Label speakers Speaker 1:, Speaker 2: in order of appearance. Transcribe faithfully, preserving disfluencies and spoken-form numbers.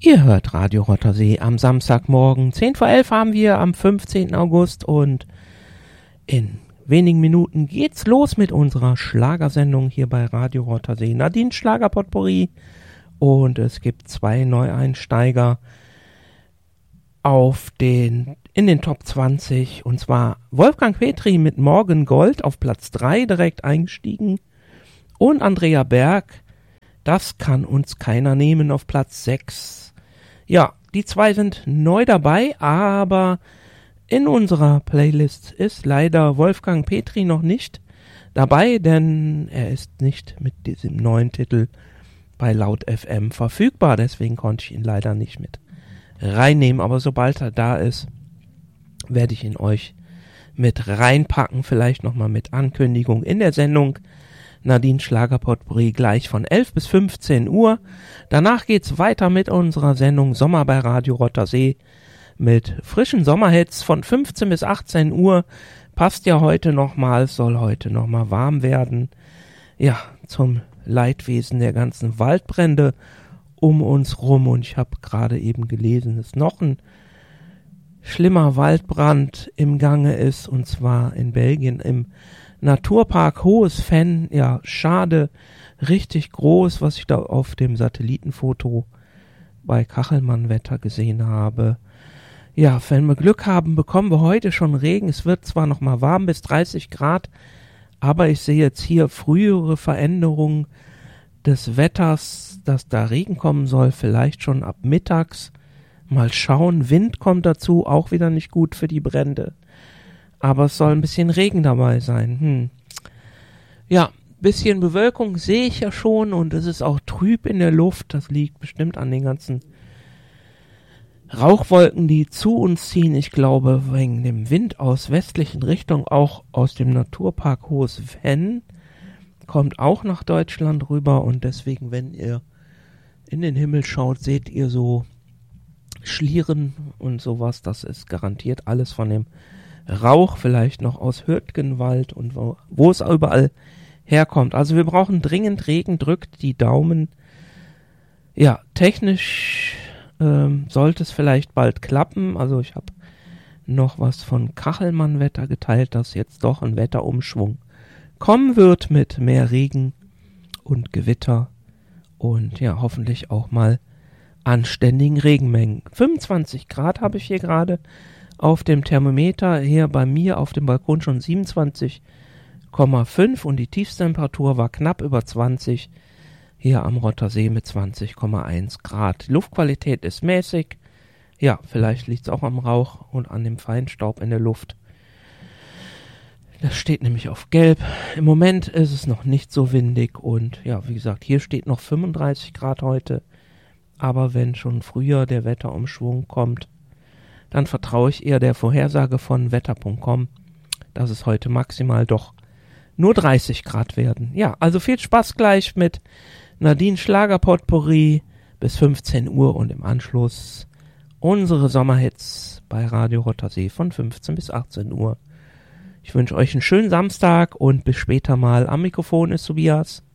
Speaker 1: Ihr hört Radio Rottersee am Samstagmorgen. zehn vor elf haben wir am fünfzehnten August und in wenigen Minuten geht's los mit unserer Schlagersendung hier bei Radio Rottersee. Nadine Schlagerpotpourri und es gibt zwei Neueinsteiger auf den, in den Top zwanzig und zwar Wolfgang Petri mit Morgen Gold auf Platz drei direkt eingestiegen und Andrea Berg, das kann uns keiner nehmen, auf Platz sechs. Ja, die zwei sind neu dabei, aber in unserer Playlist ist leider Wolfgang Petri noch nicht dabei, denn er ist nicht mit diesem neuen Titel bei Laut F M verfügbar. Deswegen konnte ich ihn leider nicht mit reinnehmen. Aber sobald er da ist, werde ich ihn euch mit reinpacken. Vielleicht nochmal mit Ankündigung in der Sendung. Nadine Schlagerpotpourri gleich von elf bis fünfzehn Uhr. Danach geht's weiter mit unserer Sendung Sommer bei Radio Rottersee mit frischen Sommerhits von fünfzehn bis achtzehn Uhr. Passt ja heute nochmal, soll heute nochmal warm werden. Ja, zum Leidwesen der ganzen Waldbrände um uns rum. Und ich habe gerade eben gelesen, dass noch ein schlimmer Waldbrand im Gange ist. Und zwar in Belgien im Naturpark Hohes Venn, ja, schade, richtig groß, was ich da auf dem Satellitenfoto bei Kachelmann-Wetter gesehen habe. Ja, wenn wir Glück haben, bekommen wir heute schon Regen. Es wird zwar noch mal warm bis dreißig Grad, aber ich sehe jetzt hier frühere Veränderungen des Wetters, dass da Regen kommen soll, vielleicht schon ab mittags. Mal schauen, Wind kommt dazu, auch wieder nicht gut für die Brände. Aber es soll ein bisschen Regen dabei sein. Hm. Ja, bisschen Bewölkung sehe ich ja schon und es ist auch trüb in der Luft. Das liegt bestimmt an den ganzen Rauchwolken, die zu uns ziehen. Ich glaube, wegen dem Wind aus westlichen Richtung, auch aus dem Naturpark Hohes Venn, kommt auch nach Deutschland rüber. Und deswegen, wenn ihr in den Himmel schaut, seht ihr so Schlieren und sowas. Das ist garantiert alles von dem Rauch, vielleicht noch aus Hürtgenwald und wo, wo es überall herkommt. Also wir brauchen dringend Regen, drückt die Daumen. Ja, technisch ähm, sollte es vielleicht bald klappen. Also ich habe noch was von Kachelmann-Wetter geteilt, dass jetzt doch ein Wetterumschwung kommen wird mit mehr Regen und Gewitter und ja, hoffentlich auch mal anständigen Regenmengen. fünfundzwanzig Grad habe ich hier gerade auf dem Thermometer, hier bei mir auf dem Balkon schon siebenundzwanzig Komma fünf und die Tiefstemperatur war knapp über zwanzig, hier am Rottersee mit zwanzig Komma eins Grad. Die Luftqualität ist mäßig, ja, vielleicht liegt es auch am Rauch und an dem Feinstaub in der Luft. Das steht nämlich auf Gelb. Im Moment ist es noch nicht so windig und ja, wie gesagt, hier steht noch fünfunddreißig Grad heute, aber wenn schon früher der Wetterumschwung kommt, dann vertraue ich eher der Vorhersage von wetter punkt com, dass es heute maximal doch nur dreißig Grad werden. Ja, also viel Spaß gleich mit Nadine Schlagerpotpourri bis fünfzehn Uhr und im Anschluss unsere Sommerhits bei Radio Rottersee von fünfzehn bis achtzehn Uhr. Ich wünsche euch einen schönen Samstag und bis später mal. Am Mikrofon ist Tobias.